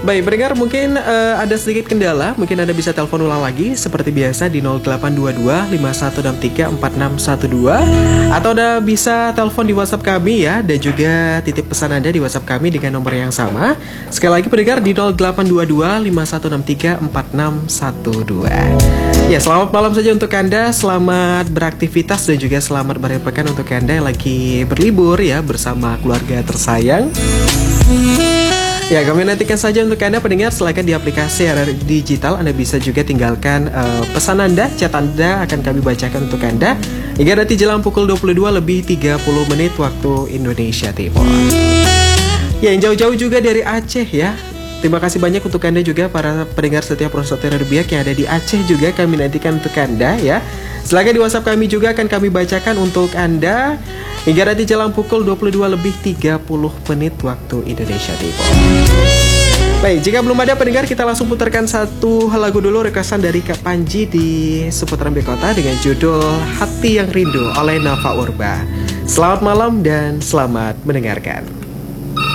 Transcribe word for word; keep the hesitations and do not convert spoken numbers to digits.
Baik, pendengar, mungkin uh, ada sedikit kendala. Mungkin Anda bisa telepon ulang lagi seperti biasa di nol delapan dua dua lima satu enam tiga empat enam satu dua. Atau Anda bisa telepon di WhatsApp kami ya. Dan juga titip pesan Anda di WhatsApp kami dengan nomor yang sama. Sekali lagi pendengar, di nol delapan dua dua lima satu enam tiga empat enam satu dua. Ya, selamat malam saja untuk Anda. Selamat beraktivitas dan juga selamat berakhir pekan untuk Anda yang lagi berlibur ya bersama keluarga tersayang. Ya, kami nantikan saja untuk Anda pendengar. Silakan di aplikasi R R I Digital Anda bisa juga tinggalkan uh, pesan Anda, chat Anda akan kami bacakan untuk Anda hingga nanti jelang pukul dua puluh dua lebih tiga puluh menit waktu Indonesia Timur. Ya, yang jauh-jauh juga dari Aceh ya. Terima kasih banyak untuk Anda juga para pendengar setia Prosote Radio Biak yang ada di Aceh juga kami nantikan untuk Anda ya. Silakan di WhatsApp kami juga akan kami bacakan untuk Anda hingga nanti jelang pukul dua puluh dua lebih tiga puluh menit waktu Indonesia Timur. Baik, jika belum ada pendengar, kita langsung putarkan satu lagu dulu requestan dari Kak Panji di seputaran Bekota dengan judul Hati Yang Rindu oleh Nafa Urba. Selamat malam dan selamat mendengarkan.